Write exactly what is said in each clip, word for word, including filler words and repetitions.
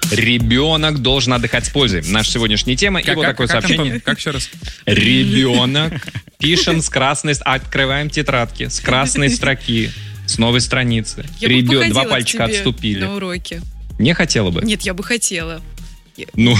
Ребенок должен отдыхать с пользой. Наша сегодняшняя тема. Как, и вот как, такое как, сообщение. Как еще раз? Ребенок. Пишем с красной... Открываем тетрадки. С красной строки. С новой страницы. Я Ребенок. бы Два пальчика отступили. На уроке. Не хотела бы? Нет, я бы хотела. Ну,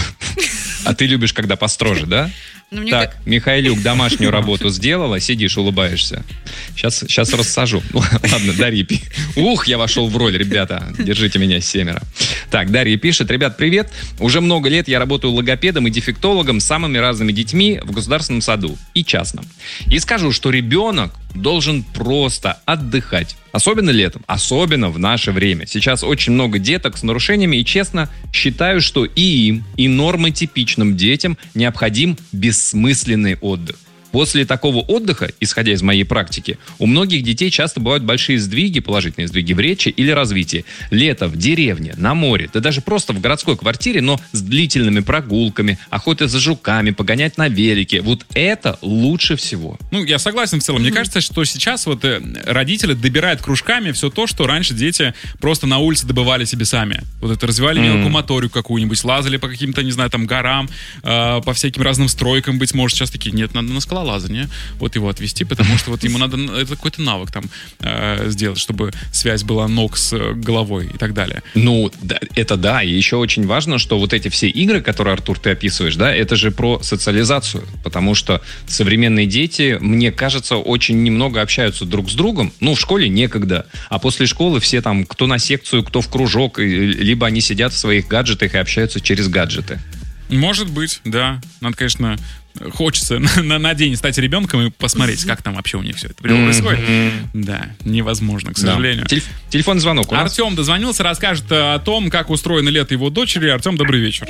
а ты любишь, когда построже, да? Ну, мне так, как... Михаилюк, домашнюю работу сделала, сидишь, улыбаешься. Сейчас, сейчас рассажу. Ладно, Дарья пи... Ух, я вошел в роль, ребята. Держите меня, семеро. Так, Дарья пишет. Ребят, привет. Уже много лет я работаю логопедом и дефектологом с самыми разными детьми в государственном саду и частном. И скажу, что ребенок должен просто отдыхать. Особенно летом, особенно в наше время. Сейчас очень много деток с нарушениями, и честно считаю, что и им, и нормотипичным детям необходим бессмысленный отдых. После такого отдыха, исходя из моей практики, у многих детей часто бывают большие сдвиги, положительные сдвиги в речи или развитии. Лето в деревне, на море, да даже просто в городской квартире, но с длительными прогулками, охотой за жуками, погонять на велике. Вот это лучше всего. Ну, я согласен в целом. Мне кажется, что сейчас вот родители добирают кружками все то, что раньше дети просто на улице добывали себе сами. Вот это развивали mm. мелкую моторику какую-нибудь, лазали по каким-то, не знаю, там горам, э, по всяким разным стройкам, быть может. Сейчас такие, нет, надо на скалолазание. Вот его отвести, потому что вот ему надо это какой-то навык там э, сделать, чтобы связь была ног с головой и так далее. Ну, да, это да, и еще очень важно, что вот эти все игры, которые, Артур, ты описываешь, да, это же про социализацию, потому что современные дети, мне кажется, очень немного общаются друг с другом, ну, в школе некогда, а после школы все там, кто на секцию, кто в кружок, либо они сидят в своих гаджетах и общаются через гаджеты. Может быть, да. Надо, конечно, хочется на, на день стать ребенком и посмотреть, как там вообще у них все это происходит. Mm-hmm. Да, невозможно, к сожалению. Да. Телефонный звонок у нас. Артем дозвонился, расскажет о том, как устроено лето его дочери. Артем, добрый вечер.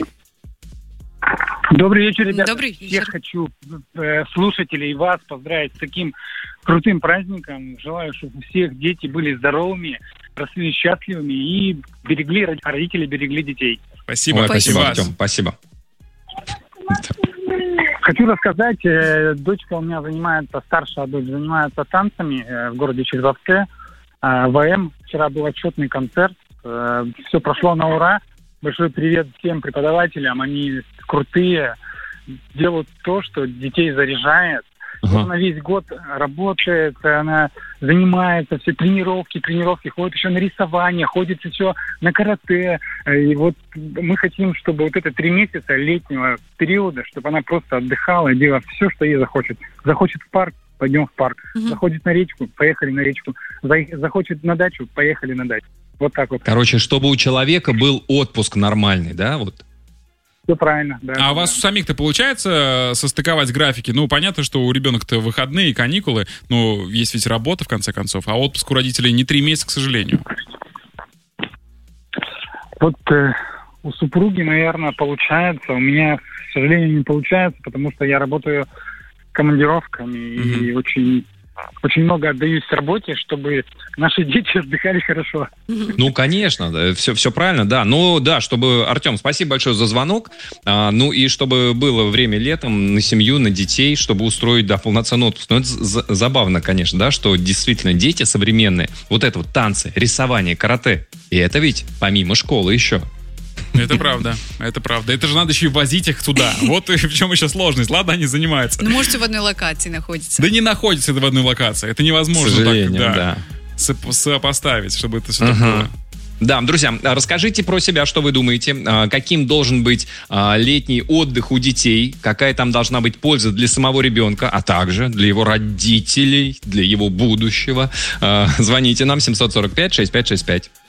Добрый вечер, ребята. Добрый вечер. Всех хочу, э, слушателей и вас поздравить с таким крутым праздником. Желаю, чтобы у всех дети были здоровыми, росли счастливыми и берегли, родители берегли детей. Спасибо. Ой, спасибо, спасибо, Артем. Спасибо. Хочу рассказать, э, дочка у меня занимается, старшая дочь занимается танцами э, в городе Череповце. Э, ВМ, вчера был отчетный концерт, э, все прошло на ура. Большой привет всем преподавателям, они крутые, делают то, что детей заряжает. Uh-huh. Она весь год работает, она занимается, все тренировки, тренировки, ходит еще на рисование, ходит еще на карате. И вот мы хотим, чтобы вот это три месяца летнего периода, чтобы она просто отдыхала и делала все, что ей захочет. Захочет в парк, пойдем в парк. Uh-huh. Заходит на речку, поехали на речку. Захочет на дачу, поехали на дачу. Вот так вот. Короче, чтобы у человека был отпуск нормальный, да, вот? Все правильно, да. А да. у вас у самих-то получается состыковать графики? Ну, понятно, что у ребенка-то выходные, каникулы, но есть ведь работа, в конце концов, а отпуск у родителей не три месяца, к сожалению. Вот э, у супруги, наверное, получается. У меня, к сожалению, не получается, потому что я работаю командировками mm-hmm. и очень... Очень много отдаюсь работе, чтобы наши дети отдыхали хорошо. Ну, конечно, да, все, все правильно, да. Ну, да, чтобы, Артем, спасибо большое за звонок. А, ну, и чтобы было время летом на семью, на детей, чтобы устроить, да, полноценный отпуск. Ну, это з- забавно, конечно, да, что действительно дети современные, вот это вот танцы, рисование, карате, и это ведь помимо школы еще. Это правда, это правда. Это же надо еще и возить их туда. Вот в чем еще сложность. Ладно, они занимаются. Ну, можете в одной локации находиться. Да не находится это в одной локации. Это невозможно. К сожалению, так, да. Соп- сопоставить, чтобы это все uh-huh. так было. Да, друзья, расскажите про себя, что вы думаете, каким должен быть летний отдых у детей, какая там должна быть польза для самого ребенка, а также для его родителей, для его будущего. Звоните нам семь сорок пять шестьдесят пять шестьдесят пять.